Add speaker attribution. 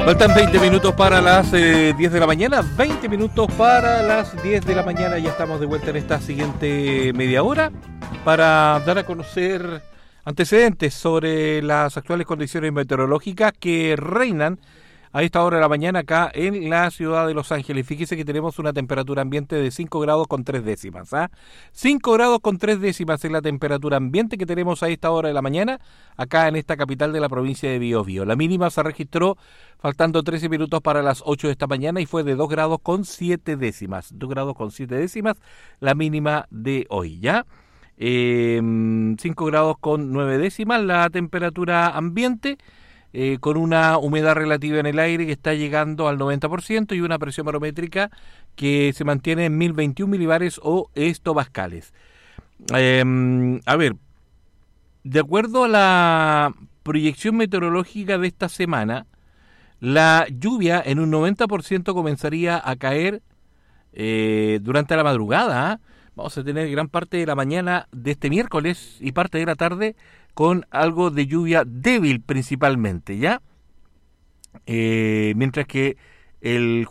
Speaker 1: Faltan 20 minutos para las 10 de la mañana, 20 minutos para las 10 de la mañana, ya estamos de vuelta en esta siguiente media hora para dar a conocer antecedentes sobre las actuales condiciones meteorológicas que reinan a esta hora de la mañana acá en la ciudad de Los Ángeles. Fíjese que tenemos una temperatura ambiente de 5 grados con 3 décimas. 5 grados con 3 décimas es la temperatura ambiente que tenemos a esta hora de la mañana acá en esta capital de la provincia de Biobío. La mínima se registró faltando 13 minutos para las 8 de esta mañana y fue de 2 grados con 7 décimas. 2 grados con 7 décimas la mínima de hoy, ¿ya? 5 grados con 9 décimas la temperatura ambiente. Con una humedad relativa en el aire que está llegando al 90% y una presión barométrica que se mantiene en 1021 milibares o hectopascales. A ver, de acuerdo a la proyección meteorológica de esta semana, la lluvia en un 90% comenzaría a caer durante la madrugada. Vamos a tener gran parte de la mañana de este miércoles y parte de la tarde con algo de lluvia débil principalmente, ¿ya? Mientras que el